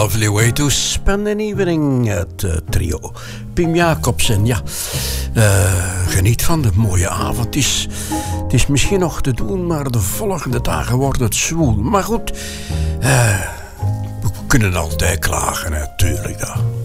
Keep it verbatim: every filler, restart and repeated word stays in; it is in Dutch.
lovely way to spend an evening, het uh, trio. Pim Jacobsen, ja. Uh, geniet van de mooie avond. Het is, het is misschien nog te doen, maar de volgende dagen wordt het zwoel. Maar goed, uh, we kunnen altijd klagen, natuurlijk. Dat.